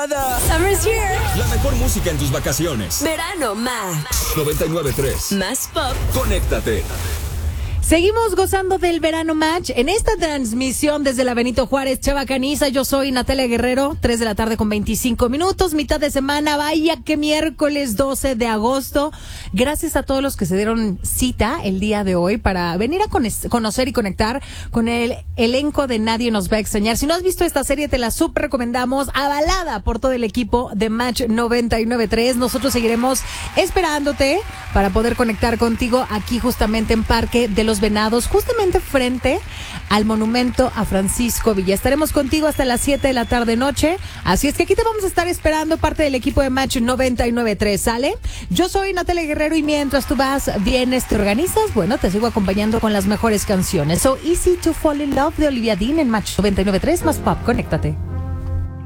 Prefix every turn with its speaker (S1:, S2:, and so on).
S1: temporada.
S2: Summer's here.
S1: La mejor música en tus vacaciones.
S2: Verano Max.
S1: 99.3.
S2: Más pop.
S1: Conéctate.
S3: Seguimos gozando del Verano Match en esta transmisión desde la Benito Juárez, Chava Caniza. Yo soy Natalia Guerrero, 3 de la tarde con 25 minutos, mitad de semana. Vaya que miércoles 12 de agosto. Gracias a todos los que se dieron cita el día de hoy para venir a conocer y conectar con el elenco de Nadie Nos Va a Extrañar. Si no has visto esta serie, te la súper recomendamos, avalada por todo el equipo de Match 99.3. Nosotros seguiremos esperándote para poder conectar contigo aquí justamente en Parque de los Venados, justamente frente al monumento a Francisco Villa. Estaremos contigo hasta las 7 de la tarde noche, así es que aquí te vamos a estar esperando, parte del equipo de Match 99.3, ¿sale? Yo soy Natalia Guerrero y mientras tú vas, vienes, te organizas, bueno, te sigo acompañando con las mejores canciones. So Easy to Fall in Love de Olivia Dean en Match 99.3, más pop, conéctate.